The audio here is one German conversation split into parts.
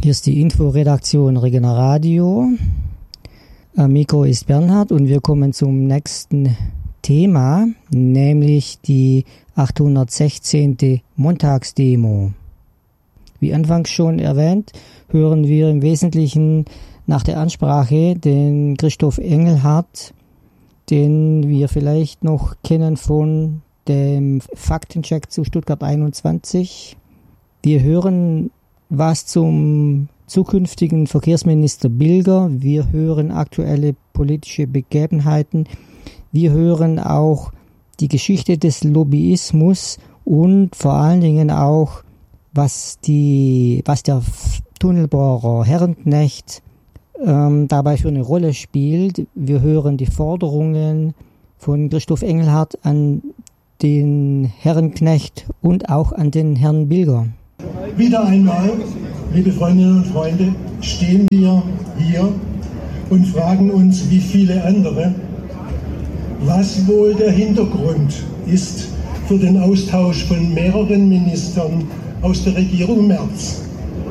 Hier ist die Inforedaktion Regner Radio. Am Mikro ist Bernhard und wir kommen zum nächsten Thema, nämlich die 816. Montagsdemo. Wie anfangs schon erwähnt, hören wir im Wesentlichen nach der Ansprache den Christoph Engelhardt, den wir vielleicht noch kennen von dem Faktencheck zu Stuttgart 21. Wir hören was zum zukünftigen Verkehrsminister Bilger. Wir hören aktuelle politische Begebenheiten. Wir hören auch die Geschichte des Lobbyismus und vor allen Dingen auch, was der Tunnelbohrer Herrenknecht dabei für eine Rolle spielt. Wir hören die Forderungen von Christoph Engelhardt an den Herrenknecht und auch an den Herrn Bilger. Wieder einmal, liebe Freundinnen und Freunde, stehen wir hier und fragen uns, wie viele andere, was wohl der Hintergrund ist für den Austausch von mehreren Ministern aus der Regierung Merz.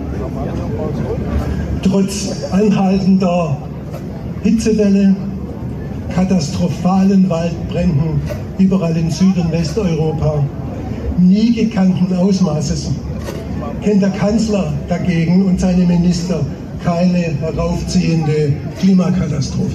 Trotz anhaltender Hitzewelle, katastrophalen Waldbränden überall in Süd- und Westeuropa, nie gekannten Ausmaßes, kennt der Kanzler dagegen und seine Minister keine heraufziehende Klimakatastrophe.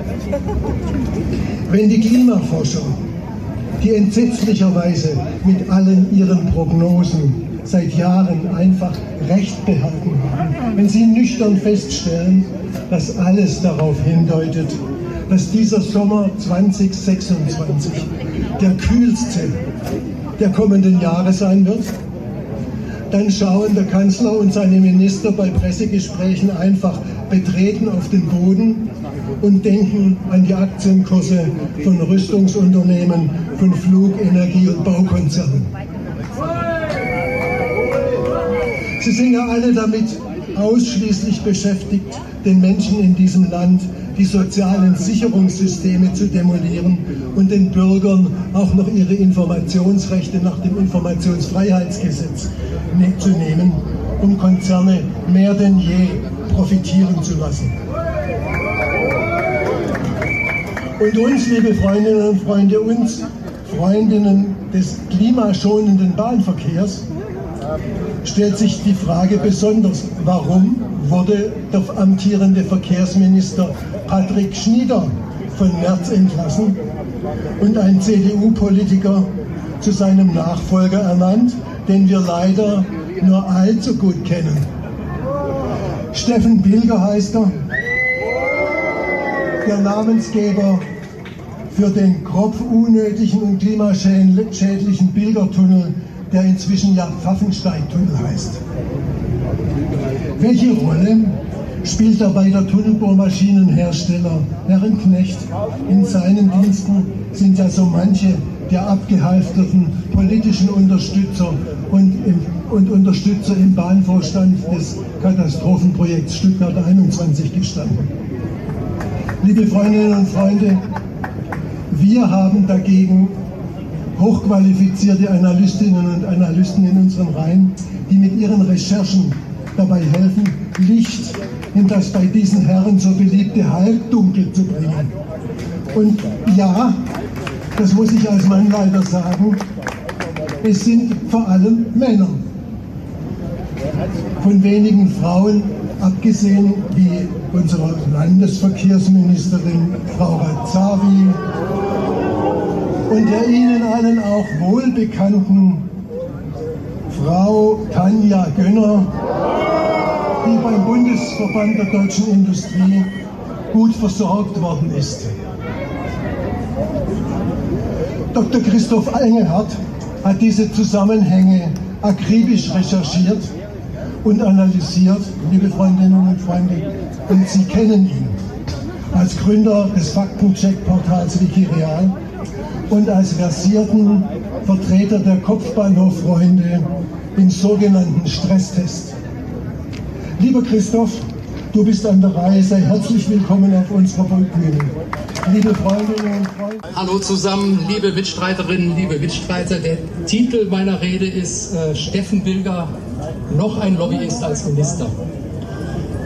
Wenn die Klimaforscher, die entsetzlicherweise mit allen ihren Prognosen seit Jahren einfach Recht behalten haben, wenn sie nüchtern feststellen, dass alles darauf hindeutet, dass dieser Sommer 2026 der kühlste der kommenden Jahre sein wird, dann schauen der Kanzler und seine Minister bei Pressegesprächen einfach betreten auf den Boden und denken an die Aktienkurse von Rüstungsunternehmen, von Flug-, Energie- und Baukonzernen. Sie sind ja alle damit ausschließlich beschäftigt, den Menschen in diesem Land die sozialen Sicherungssysteme zu demolieren und den Bürgern auch noch ihre Informationsrechte nach dem Informationsfreiheitsgesetz zu nehmen, um Konzerne mehr denn je profitieren zu lassen. Und uns, liebe Freundinnen und Freunde, uns Freundinnen des klimaschonenden Bahnverkehrs, stellt sich die Frage besonders, warum wurde der amtierende Verkehrsminister Patrick Schnieder von Merz entlassen und ein CDU-Politiker zu seinem Nachfolger ernannt, den wir leider nur allzu gut kennen. Steffen Bilger heißt er, der Namensgeber für den grob unnötigen und klimaschädlichen Bilgertunnel, der inzwischen ja Pfaffensteig-Tunnel heißt. Welche Rolle spielt dabei der Tunnelbohrmaschinenhersteller Herrenknecht? In seinen Diensten sind ja so manche der abgehalfterten politischen Unterstützer und Unterstützer im Bahnvorstand des Katastrophenprojekts Stuttgart 21 gestanden. Liebe Freundinnen und Freunde, wir haben dagegen hochqualifizierte Analystinnen und Analysten in unseren Reihen, die mit ihren Recherchen dabei helfen, Licht in das bei diesen Herren so beliebte Halbdunkel zu bringen. Und ja, das muss ich als Mann leider sagen, es sind vor allem Männer. Von wenigen Frauen abgesehen, wie unsere Landesverkehrsministerin Frau Razavi und der Ihnen allen auch wohlbekannten Frau Tanja Gönner, die beim Bundesverband der deutschen Industrie gut versorgt worden ist. Dr. Christoph Engelhardt hat diese Zusammenhänge akribisch recherchiert und analysiert, liebe Freundinnen und Freunde, und Sie kennen ihn als Gründer des Faktencheck-Portals Wikireal und als versierten Vertreter der Kopfbahnhof-Freunde im sogenannten Stresstest. Lieber Christoph, du bist an der Reihe, sei herzlich willkommen auf unserer Bühne. Liebe Freundinnen und Freunde. Hallo zusammen, liebe Mitstreiterinnen, liebe Mitstreiter. Der Titel meiner Rede ist Steffen Bilger, noch ein Lobbyist als Minister.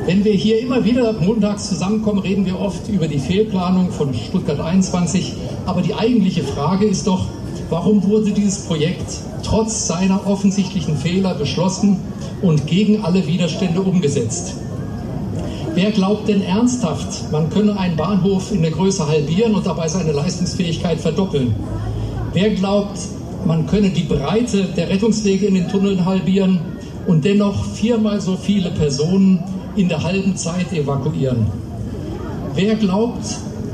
Wenn wir hier immer wieder montags zusammenkommen, reden wir oft über die Fehlplanung von Stuttgart 21. Aber die eigentliche Frage ist doch, warum wurde dieses Projekt trotz seiner offensichtlichen Fehler beschlossen und gegen alle Widerstände umgesetzt? Wer glaubt denn ernsthaft, man könne einen Bahnhof in der Größe halbieren und dabei seine Leistungsfähigkeit verdoppeln? Wer glaubt, man könne die Breite der Rettungswege in den Tunneln halbieren und dennoch 4-mal so viele Personen in der halben Zeit evakuieren? Wer glaubt,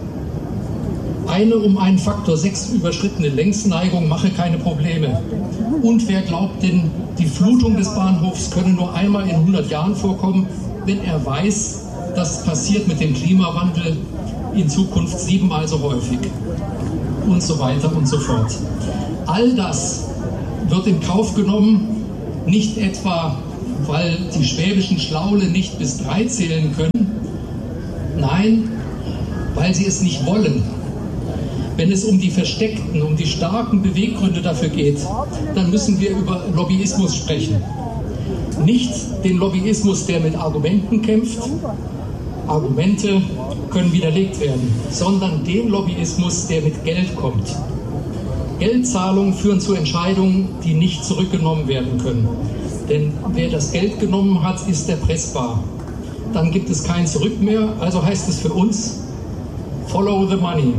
eine um einen Faktor 6 überschrittene Längsneigung mache keine Probleme? Und wer glaubt denn, die Flutung des Bahnhofs könne nur einmal in 100 Jahren vorkommen, wenn er weiß, das passiert mit dem Klimawandel in Zukunft 7-mal so häufig? Und so weiter und so fort. All das wird in Kauf genommen, nicht etwa, weil die schwäbischen Schlaule nicht bis 3 zählen können, nein, weil sie es nicht wollen. Wenn es um die versteckten, um die starken Beweggründe dafür geht, dann müssen wir über Lobbyismus sprechen. Nicht den Lobbyismus, der mit Argumenten kämpft, Argumente können widerlegt werden, sondern den Lobbyismus, der mit Geld kommt. Geldzahlungen führen zu Entscheidungen, die nicht zurückgenommen werden können. Denn wer das Geld genommen hat, ist erpressbar. Dann gibt es kein Zurück mehr, also heißt es für uns, follow the money.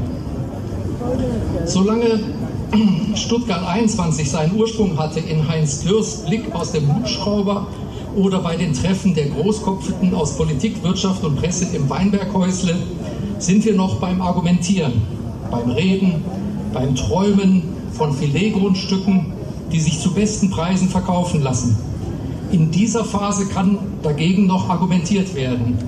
Solange Stuttgart 21 seinen Ursprung hatte in Heinz Dürrs Blick aus dem Hubschrauber oder bei den Treffen der Großkopfeten aus Politik, Wirtschaft und Presse im Weinberghäusle, sind wir noch beim Argumentieren, beim Reden, beim Träumen von Filetgrundstücken, die sich zu besten Preisen verkaufen lassen. In dieser Phase kann dagegen noch argumentiert werden.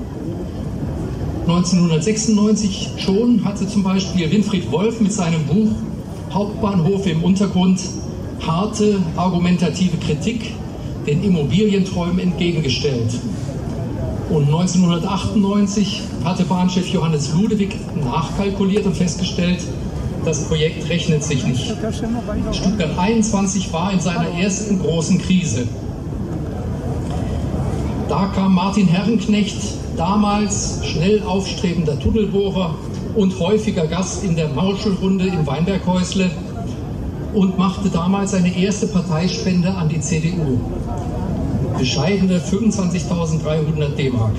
1996 schon hatte zum Beispiel Winfried Wolf mit seinem Buch Hauptbahnhof im Untergrund harte argumentative Kritik den Immobilienträumen entgegengestellt. Und 1998 hatte Bahnchef Johannes Ludewig nachkalkuliert und festgestellt, das Projekt rechnet sich nicht. Stuttgart 21 war in seiner ersten großen Krise. Da kam Martin Herrenknecht, damals schnell aufstrebender Tunnelbohrer und häufiger Gast in der Marschallrunde im Weinberghäusle, und machte damals seine erste Parteispende an die CDU. Bescheidene 25.300 D-Mark.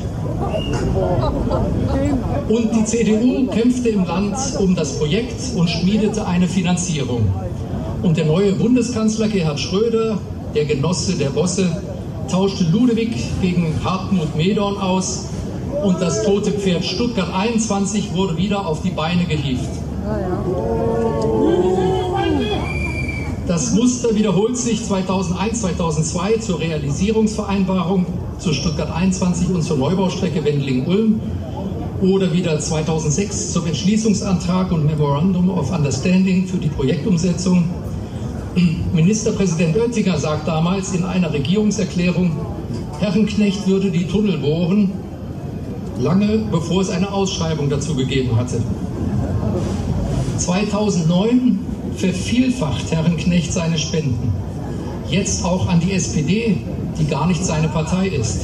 Und die CDU kämpfte im Land um das Projekt und schmiedete eine Finanzierung. Und der neue Bundeskanzler Gerhard Schröder, der Genosse der Bosse, tauschte Ludewig gegen Hartmut Medorn aus und das tote Pferd Stuttgart 21 wurde wieder auf die Beine gehievt. Das Muster wiederholt sich 2001, 2002 zur Realisierungsvereinbarung zu Stuttgart 21 und zur Neubaustrecke Wendling-Ulm oder wieder 2006 zum Entschließungsantrag und Memorandum of Understanding für die Projektumsetzung. Ministerpräsident Oettinger sagt damals in einer Regierungserklärung, Herrenknecht würde die Tunnel bohren, lange bevor es eine Ausschreibung dazu gegeben hatte. 2009 vervielfacht Herrenknecht seine Spenden. Jetzt auch an die SPD, die gar nicht seine Partei ist.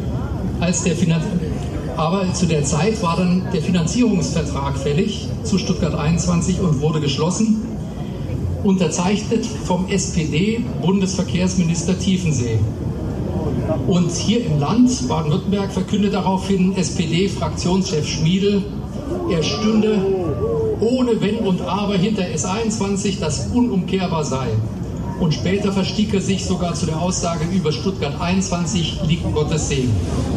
Aber zu der Zeit war dann der Finanzierungsvertrag fällig zu Stuttgart 21 und wurde geschlossen, unterzeichnet vom SPD-Bundesverkehrsminister Tiefensee. Und hier im Land, Baden-Württemberg, verkündet daraufhin SPD-Fraktionschef Schmiedl, er stünde ohne Wenn und Aber hinter S21, das unumkehrbar sei. Und später verstieg er sich sogar zu der Aussage, über Stuttgart 21 liegt Gottes Segen.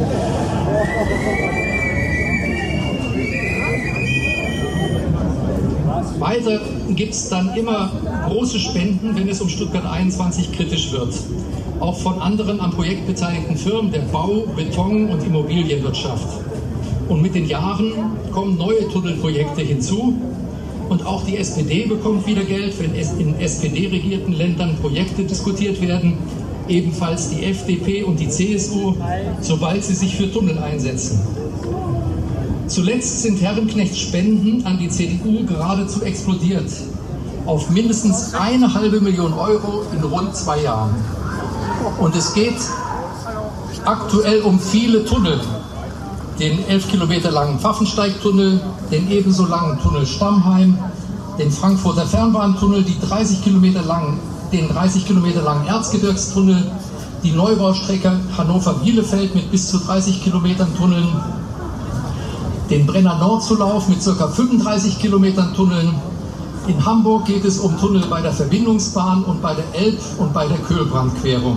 Weiter gibt es dann immer große Spenden, wenn es um Stuttgart 21 kritisch wird. Auch von anderen am Projekt beteiligten Firmen der Bau-, Beton- und Immobilienwirtschaft. Und mit den Jahren kommen neue Tunnelprojekte hinzu. Und auch die SPD bekommt wieder Geld, wenn in SPD-regierten Ländern Projekte diskutiert werden. Ebenfalls die FDP und die CSU, sobald sie sich für Tunnel einsetzen. Zuletzt sind Herrenknechts Spenden an die CDU geradezu explodiert. Auf mindestens 1,5 Million Euro in rund 2 Jahren. Und es geht aktuell um viele Tunnel. den 11 Kilometer langen Pfaffensteigtunnel, den ebenso langen Tunnel Stammheim, den Frankfurter Fernbahntunnel, den 30 Kilometer langen Erzgebirgstunnel, die Neubaustrecke Hannover-Bielefeld mit bis zu 30 Kilometern Tunneln, den Brenner-Nordzulauf mit ca. 35 Kilometern Tunneln. In Hamburg geht es um Tunnel bei der Verbindungsbahn und bei der Elb- und bei der Köhlbrandquerung.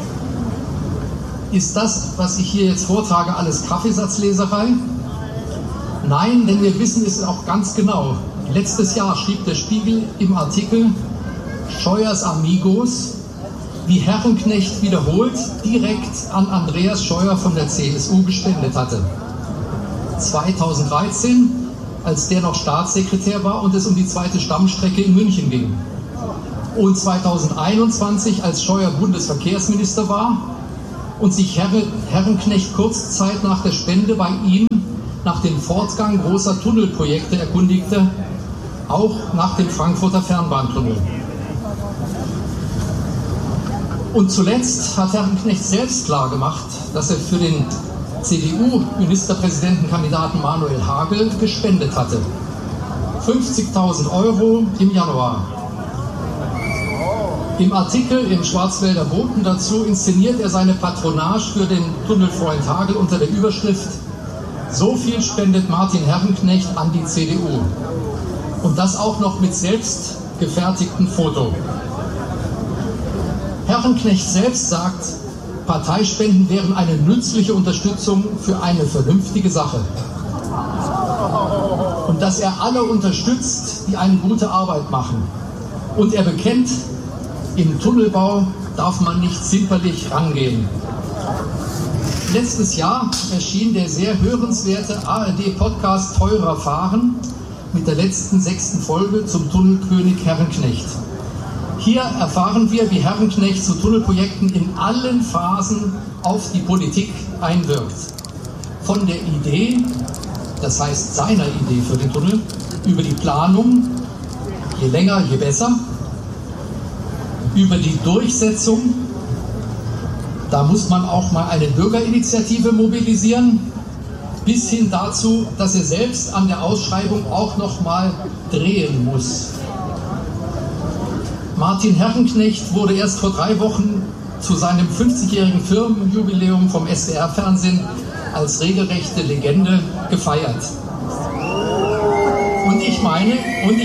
Ist das, was ich hier jetzt vortrage, alles Kaffeesatzleserei? Nein, denn wir wissen es auch ganz genau. Letztes Jahr schrieb der Spiegel im Artikel Scheuers Amigos, wie Herrenknecht wiederholt direkt an Andreas Scheuer von der CSU gespendet hatte. 2013, als der noch Staatssekretär war und es um die zweite Stammstrecke in München ging. Und 2021, als Scheuer Bundesverkehrsminister war und sich Herrenknecht kurze Zeit nach der Spende bei ihm nach dem Fortgang großer Tunnelprojekte erkundigte, auch nach dem Frankfurter Fernbahntunnel. Und zuletzt hat Herrenknecht selbst klargemacht, dass er für den CDU-Ministerpräsidentenkandidaten Manuel Hagel gespendet hatte. 50.000 € im Januar. Im Artikel im Schwarzwälder Boten dazu inszeniert er seine Patronage für den Tunnelfreund Hagel unter der Überschrift "So viel spendet Martin Herrenknecht an die CDU". Und das auch noch mit selbst gefertigtem Foto. Herrenknecht selbst sagt, Parteispenden wären eine nützliche Unterstützung für eine vernünftige Sache. Und dass er alle unterstützt, die eine gute Arbeit machen. Und er bekennt, im Tunnelbau darf man nicht zimperlich rangehen. Letztes Jahr erschien der sehr hörenswerte ARD-Podcast Teurer Fahren mit der letzten 6. Folge zum Tunnelkönig Herrenknecht. Hier erfahren wir, wie Herrenknecht zu Tunnelprojekten in allen Phasen auf die Politik einwirkt. Von der Idee, das heißt seiner Idee für den Tunnel, über die Planung, je länger, je besser, über die Durchsetzung, da muss man auch mal eine Bürgerinitiative mobilisieren, bis hin dazu, dass er selbst an der Ausschreibung auch noch mal drehen muss. Martin Herrenknecht wurde erst vor 3 Wochen zu seinem 50-jährigen Firmenjubiläum vom SWR-Fernsehen als regelrechte Legende gefeiert. Und ich meine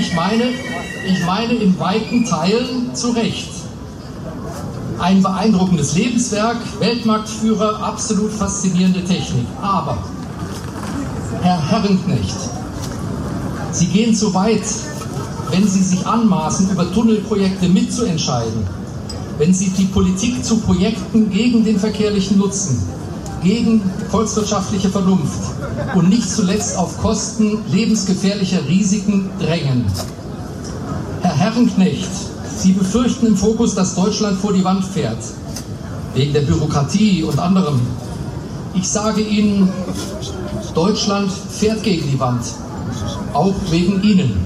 in weiten Teilen zu Recht. Ein beeindruckendes Lebenswerk, Weltmarktführer, absolut faszinierende Technik. Aber, Herr Herrenknecht, Sie gehen zu weit, wenn Sie sich anmaßen, über Tunnelprojekte mitzuentscheiden, wenn Sie die Politik zu Projekten gegen den verkehrlichen Nutzen, gegen volkswirtschaftliche Vernunft und nicht zuletzt auf Kosten lebensgefährlicher Risiken drängen. Herr Herrenknecht, Sie befürchten im Fokus, dass Deutschland vor die Wand fährt, wegen der Bürokratie und anderem. Ich sage Ihnen, Deutschland fährt gegen die Wand, auch wegen Ihnen.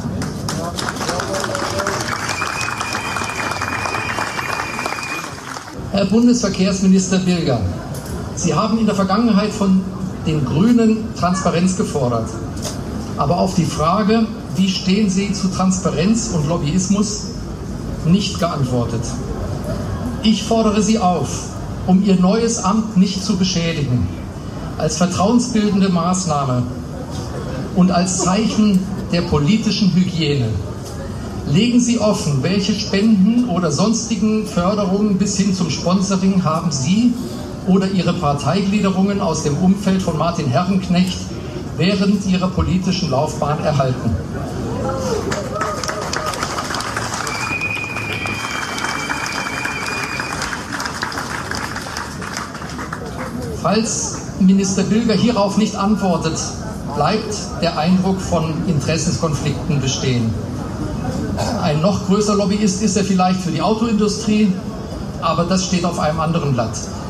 Herr Bundesverkehrsminister Bilger, Sie haben in der Vergangenheit von den Grünen Transparenz gefordert. Aber auf die Frage, wie stehen Sie zu Transparenz und Lobbyismus, nicht geantwortet. Ich fordere Sie auf, um Ihr neues Amt nicht zu beschädigen, als vertrauensbildende Maßnahme und als Zeichen der politischen Hygiene. Legen Sie offen, welche Spenden oder sonstigen Förderungen bis hin zum Sponsoring haben Sie oder Ihre Parteigliederungen aus dem Umfeld von Martin Herrenknecht während Ihrer politischen Laufbahn erhalten. Falls Minister Bilger hierauf nicht antwortet, bleibt der Eindruck von Interessenskonflikten bestehen. Ein noch größerer Lobbyist ist er vielleicht für die Autoindustrie, aber das steht auf einem anderen Blatt.